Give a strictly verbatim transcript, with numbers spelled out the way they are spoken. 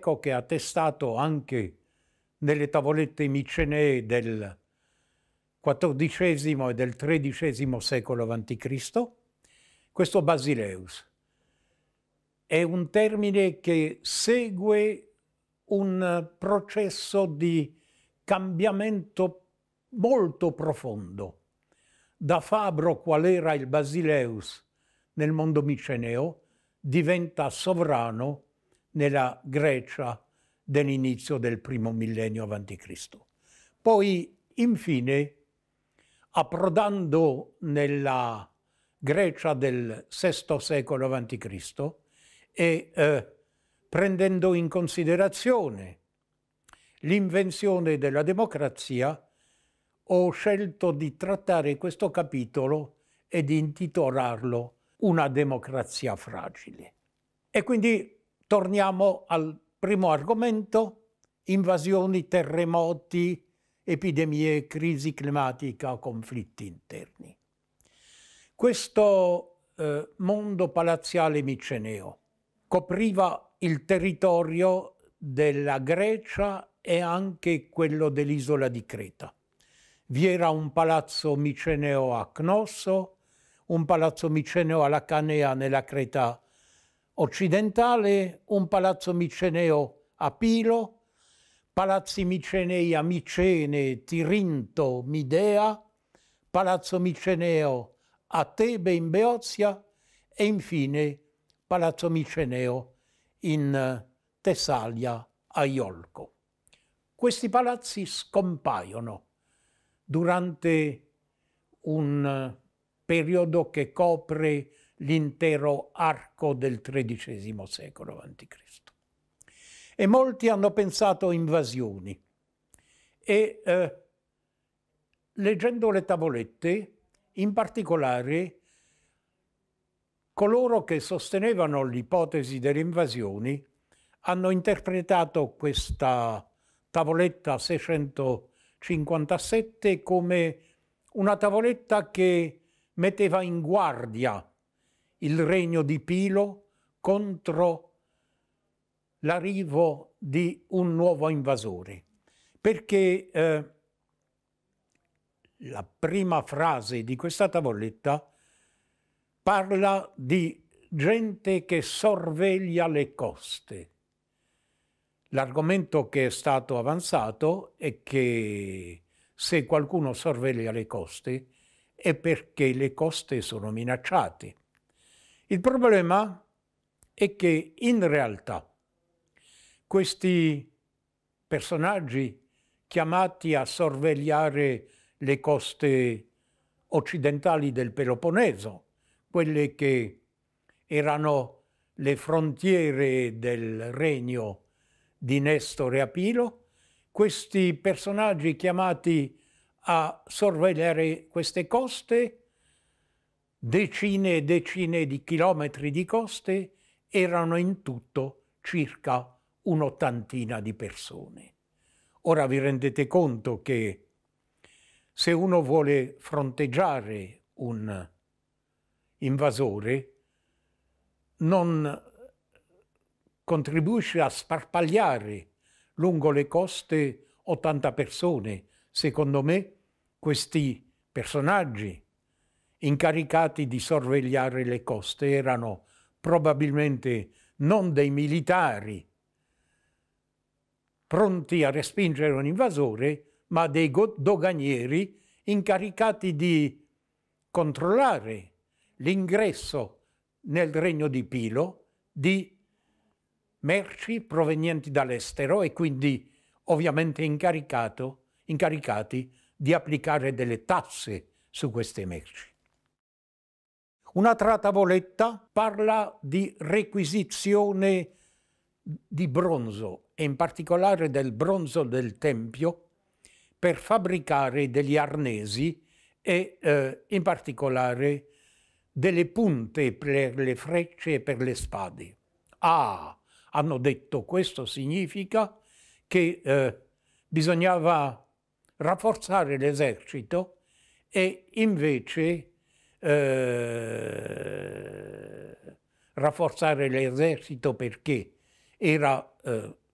greco che è attestato anche nelle tavolette micenee del quattordicesimo e del tredicesimo secolo avanti Cristo. Questo Basileus è un termine che segue un processo di cambiamento molto profondo. Da fabbro, qual era il Basileus nel mondo miceneo, diventa sovrano nella Grecia dell'inizio del primo millennio avanti Cristo. Poi, infine, approdando nella Grecia del sesto secolo avanti Cristo e eh, prendendo in considerazione l'invenzione della democrazia, ho scelto di trattare questo capitolo e di intitolarlo Una democrazia fragile. E quindi torniamo al primo argomento: invasioni, terremoti, epidemie, crisi climatica, conflitti interni. Questo eh, mondo palaziale miceneo copriva il territorio della Grecia e anche quello dell'isola di Creta. Vi era un palazzo miceneo a Cnosso, un palazzo miceneo alla Canea nella Creta occidentale, un palazzo miceneo a Pilo, palazzi micenei a Micene, Tirinto, Midea, palazzo miceneo a Tebe in Beozia e infine palazzo miceneo in Tessalia a Iolco. Questi palazzi scompaiono durante un periodo che copre l'intero arco del tredicesimo secolo avanti Cristo. E molti hanno pensato invasioni e eh, leggendo le tavolette, in particolare coloro che sostenevano l'ipotesi delle invasioni hanno interpretato questa tavoletta seicentocinquantasette come una tavoletta che metteva in guardia il regno di Pilo contro l'arrivo di un nuovo invasore, perché eh, la prima frase di questa tavoletta parla di gente che sorveglia le coste. L'argomento che è stato avanzato è che se qualcuno sorveglia le coste è perché le coste sono minacciate. Il problema è che in realtà questi personaggi chiamati a sorvegliare le coste occidentali del Peloponneso, quelle che erano le frontiere del regno di Nestore a Pilo, questi personaggi chiamati a sorvegliare queste coste, decine e decine di chilometri di coste, erano in tutto circa un'ottantina di persone. Ora vi rendete conto che se uno vuole fronteggiare un invasore, non contribuisce a sparpagliare lungo le coste ottanta persone. Secondo me, questi personaggi incaricati di sorvegliare le coste erano probabilmente non dei militari pronti a respingere un invasore, ma dei doganieri incaricati di controllare l'ingresso nel regno di Pilo di merci provenienti dall'estero e quindi ovviamente incaricato, incaricati di applicare delle tasse su queste merci. Un'altra tavoletta parla di requisizione di bronzo, e in particolare del bronzo del Tempio, per fabbricare degli arnesi e eh, in particolare delle punte per le frecce e per le spade. Ah, hanno detto, questo significa che eh, bisognava rafforzare l'esercito e invece eh, rafforzare l'esercito perché era eh,